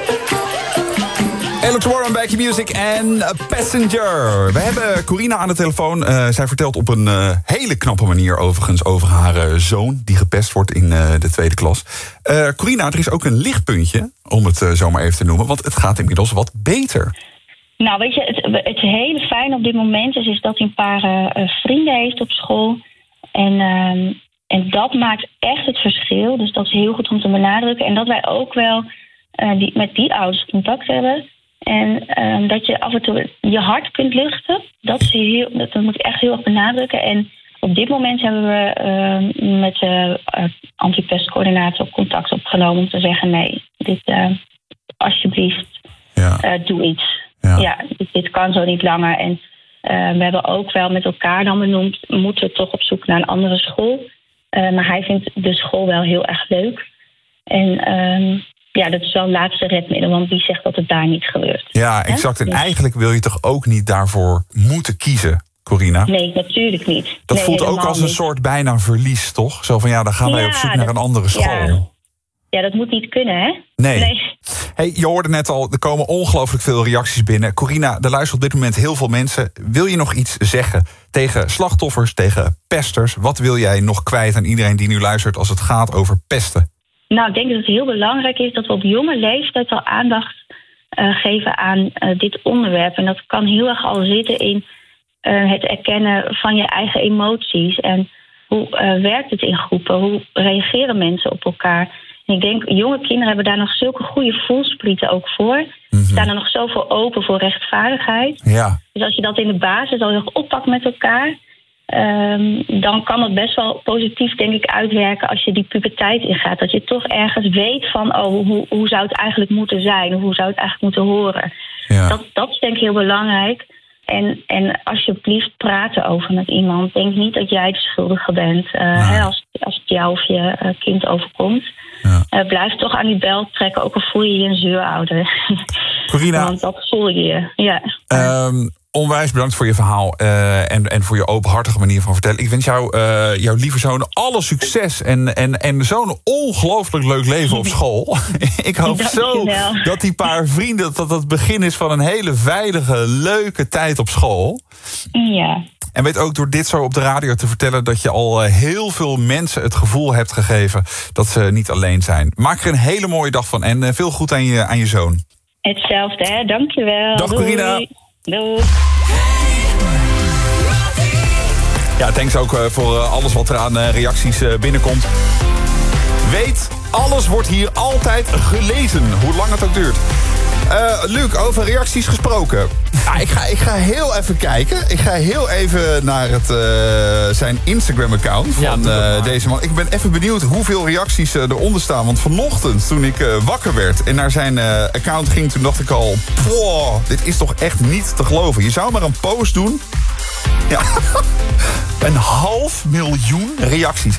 Alex Warren, Back Your Music en Passenger. We hebben Corina aan de telefoon. Zij vertelt op een hele knappe manier overigens over haar zoon die gepest wordt in de tweede klas. Corina, er is ook een lichtpuntje, om het zo maar even te noemen, want het gaat inmiddels wat beter. Nou, weet je, het hele fijn op dit moment is dat hij een paar vrienden heeft op school. En dat maakt echt het verschil. Dus dat is heel goed om te benadrukken. En dat wij ook wel met die ouders contact hebben. En dat je af en toe je hart kunt luchten. Dat moet ik echt heel erg benadrukken. En op dit moment hebben we met de antipestcoördinator contact opgenomen om te zeggen: nee, dit alsjeblieft, doe iets. Ja, dit kan zo niet langer. En we hebben ook wel met elkaar dan benoemd, moeten we toch op zoek naar een andere school. Maar hij vindt de school wel heel erg leuk. En dat is wel het laatste redmiddel, want wie zegt dat het daar niet gebeurt? Ja, exact. En eigenlijk wil je toch ook niet daarvoor moeten kiezen, Corina? Nee, natuurlijk niet. Dat voelt ook als een soort bijna verlies, toch? Zo van, dan gaan wij op zoek naar een andere school. Ja, dat moet niet kunnen, hè? Nee. Hey, je hoorde net al, er komen ongelooflijk veel reacties binnen. Corina, er luisteren op dit moment heel veel mensen. Wil je nog iets zeggen tegen slachtoffers, tegen pesters? Wat wil jij nog kwijt aan iedereen die nu luistert als het gaat over pesten? Nou, ik denk dat het heel belangrijk is dat we op jonge leeftijd al aandacht geven aan dit onderwerp. En dat kan heel erg al zitten in het erkennen van je eigen emoties. En hoe werkt het in groepen? Hoe reageren mensen op elkaar? En ik denk, jonge kinderen hebben daar nog zulke goede voelsprieten ook voor. Ze staan er nog zoveel open voor rechtvaardigheid. Ja. Dus als je dat in de basis al heel oppakt met elkaar, dan kan het best wel positief, denk ik, uitwerken als je die puberteit ingaat. Dat je toch ergens weet van, hoe zou het eigenlijk moeten zijn? Of hoe zou het eigenlijk moeten horen? Ja. Dat is denk ik heel belangrijk. En alsjeblieft praten over met iemand. Denk niet dat jij de schuldige bent als het jou of je kind overkomt. Ja. Blijf toch aan die bel trekken, ook al voel je je een zeurouder. Corina, want dat voel je. Ja. Onwijs bedankt voor je verhaal en voor je openhartige manier van vertellen. Ik wens jouw lieve zoon alle succes en zo'n ongelooflijk leuk leven op school. Ik hoop zo dat die paar vrienden, dat het begin is van een hele veilige, leuke tijd op school. Ja. En weet ook door dit zo op de radio te vertellen dat je al heel veel mensen het gevoel hebt gegeven dat ze niet alleen zijn. Maak er een hele mooie dag van en veel goed aan je zoon. Hetzelfde, hè? Dankjewel. Dag Corina. Doei. Ja, thanks ook voor alles wat er aan reacties binnenkomt. Weet, alles wordt hier altijd gelezen, hoe lang het ook duurt. Luc, over reacties gesproken. Ja, ik ga heel even kijken. Ik ga heel even naar zijn Instagram-account van deze man. Ik ben even benieuwd hoeveel reacties eronder staan. Want vanochtend, toen ik wakker werd en naar zijn account ging, toen dacht ik al, dit is toch echt niet te geloven. Je zou maar een post doen. Ja. 500.000 reacties.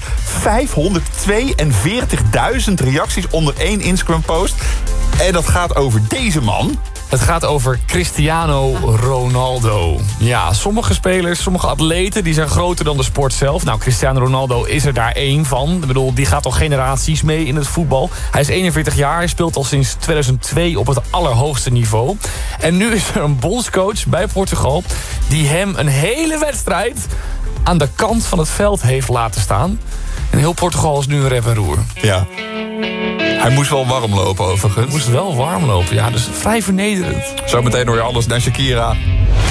542.000 reacties onder één Instagram-post. En dat gaat over deze man. Het gaat over Cristiano Ronaldo. Ja, sommige spelers, sommige atleten, die zijn groter dan de sport zelf. Nou, Cristiano Ronaldo is er daar één van. Ik bedoel, die gaat al generaties mee in het voetbal. Hij is 41 jaar, hij speelt al sinds 2002 op het allerhoogste niveau. En nu is er een bondscoach bij Portugal die hem een hele wedstrijd aan de kant van het veld heeft laten staan. En heel Portugal is nu een rep en roer. Ja. Hij moest wel warm lopen, overigens. Hij moest wel warm lopen, ja. Dus vrij vernederend. Zometeen hoor je alles naar Shakira.